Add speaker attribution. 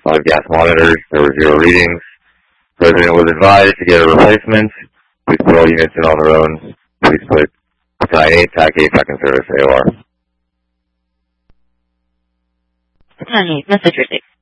Speaker 1: 5 gas monitors. There were 0 readings. Resident was advised to get a replacement. Please put all units in on their own. Please put Battalion 8, TAC 8 back in service, AOR.
Speaker 2: Battalion 8, message received.